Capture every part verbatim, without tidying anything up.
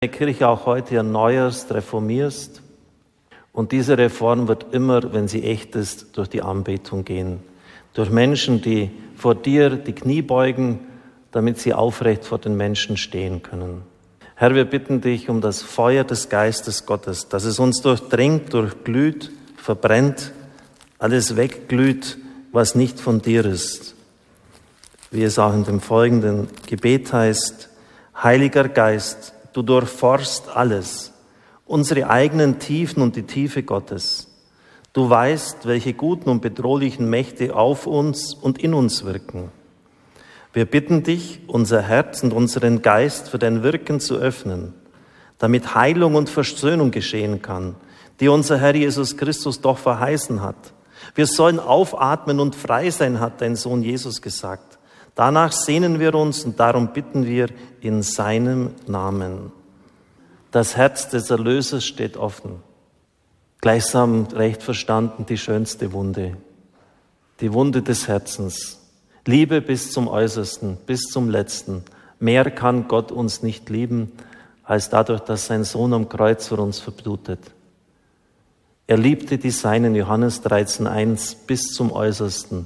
Kirche auch heute erneuerst, reformierst. Und diese Reform wird immer, wenn sie echt ist, durch die Anbetung gehen. Durch Menschen, die vor dir die Knie beugen, damit sie aufrecht vor den Menschen stehen können. Herr, wir bitten dich um das Feuer des Geistes Gottes, dass es uns durchdringt, durchglüht, verbrennt, alles wegglüht, was nicht von dir ist. Wie es auch in dem folgenden Gebet heißt: Heiliger Geist, du durchforst alles, unsere eigenen Tiefen und die Tiefe Gottes. Du weißt, welche guten und bedrohlichen Mächte auf uns und in uns wirken. Wir bitten dich, unser Herz und unseren Geist für dein Wirken zu öffnen, damit Heilung und Versöhnung geschehen kann, die unser Herr Jesus Christus doch verheißen hat. Wir sollen aufatmen und frei sein, hat dein Sohn Jesus gesagt. Danach sehnen wir uns und darum bitten wir in seinem Namen. Das Herz des Erlösers steht offen. Gleichsam recht verstanden die schönste Wunde. Die Wunde des Herzens. Liebe bis zum Äußersten, bis zum Letzten. Mehr kann Gott uns nicht lieben, als dadurch, dass sein Sohn am Kreuz für uns verblutet. Er liebte die Seinen, Johannes dreizehn eins, bis zum Äußersten.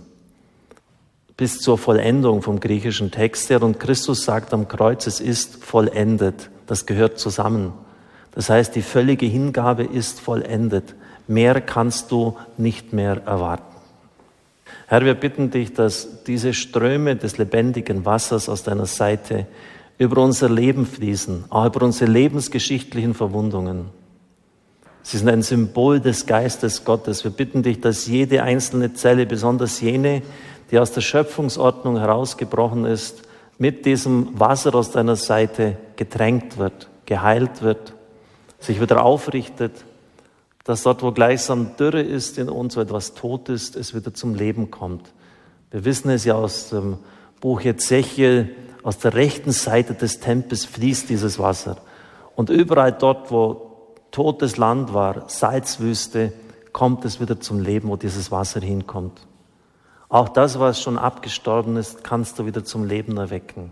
Bis zur Vollendung vom griechischen Text her. Und Christus sagt am Kreuz, es ist vollendet. Das gehört zusammen. Das heißt, die völlige Hingabe ist vollendet. Mehr kannst du nicht mehr erwarten. Herr, wir bitten dich, dass diese Ströme des lebendigen Wassers aus deiner Seite über unser Leben fließen, auch über unsere lebensgeschichtlichen Verwundungen. Sie sind ein Symbol des Geistes Gottes. Wir bitten dich, dass jede einzelne Zelle, besonders jene, die aus der Schöpfungsordnung herausgebrochen ist, mit diesem Wasser aus deiner Seite getränkt wird, geheilt wird, sich wieder aufrichtet, dass dort, wo gleichsam Dürre ist in uns, wo etwas tot ist, es wieder zum Leben kommt. Wir wissen es ja aus dem Buch Ezechiel, aus der rechten Seite des Tempels fließt dieses Wasser. Und überall dort, wo totes Land war, Salzwüste, kommt es wieder zum Leben, wo dieses Wasser hinkommt. Auch das, was schon abgestorben ist, kannst du wieder zum Leben erwecken.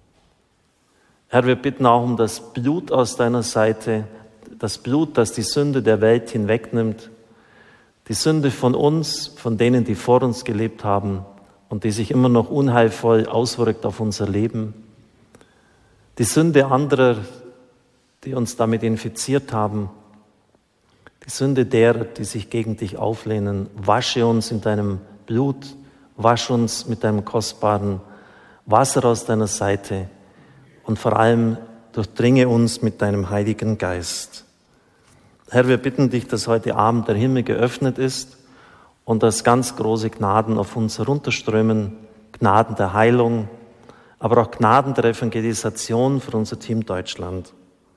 Herr, wir bitten auch um das Blut aus deiner Seite, das Blut, das die Sünde der Welt hinwegnimmt, die Sünde von uns, von denen, die vor uns gelebt haben und die sich immer noch unheilvoll auswirkt auf unser Leben, die Sünde anderer, die uns damit infiziert haben, die Sünde derer, die sich gegen dich auflehnen. Wasche uns in deinem Blut, wasch uns mit deinem kostbaren Wasser aus deiner Seite und vor allem durchdringe uns mit deinem Heiligen Geist. Herr, wir bitten dich, dass heute Abend der Himmel geöffnet ist und dass ganz große Gnaden auf uns herunterströmen, Gnaden der Heilung, aber auch Gnaden der Evangelisation für unser Team Deutschland.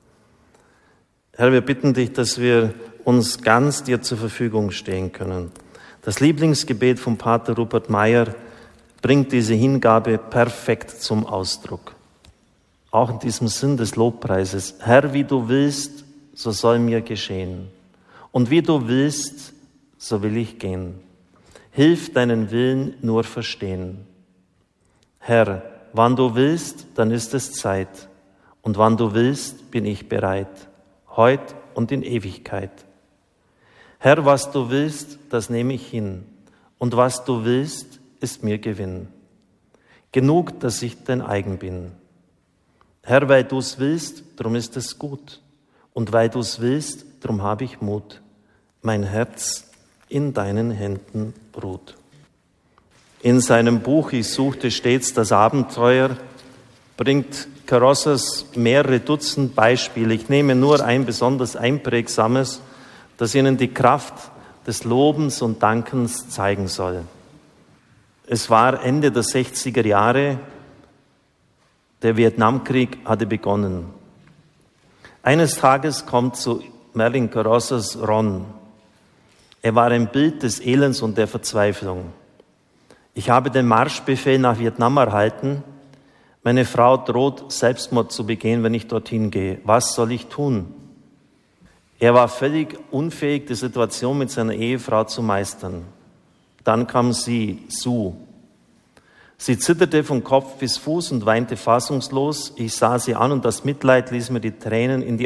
Herr, wir bitten dich, dass wir uns ganz dir zur Verfügung stehen können. Das Lieblingsgebet von Pater Rupert Meyer bringt diese Hingabe perfekt zum Ausdruck. Auch in diesem Sinn des Lobpreises. Herr, wie du willst, so soll mir geschehen. Und wie du willst, so will ich gehen. Hilf deinen Willen nur verstehen. Herr, wann du willst, dann ist es Zeit. Und wann du willst, bin ich bereit. Heut und in Ewigkeit. Herr, was du willst, das nehme ich hin. Und was du willst, ist mir Gewinn. Genug, dass ich dein eigen bin. Herr, weil du es willst, drum ist es gut. Und weil du es willst, drum habe ich Mut. Mein Herz in deinen Händen ruht. In seinem Buch Ich suchte stets das Abenteuer bringt Carothers mehrere Dutzend Beispiele. Ich nehme nur ein besonders einprägsames, das Ihnen die Kraft des Lobens und Dankens zeigen soll. Es war Ende der sechziger Jahre, der Vietnamkrieg hatte begonnen. Eines Tages kommt zu Merlin Carothers Ron. Er war ein Bild des Elends und der Verzweiflung. Ich habe den Marschbefehl nach Vietnam erhalten. Meine Frau droht, Selbstmord zu begehen, wenn ich dorthin gehe. Was soll ich tun? Er war völlig unfähig, die Situation mit seiner Ehefrau zu meistern. Dann kam sie, Sue. Sie zitterte von Kopf bis Fuß und weinte fassungslos. Ich sah sie an und das Mitleid ließ mir die Tränen in die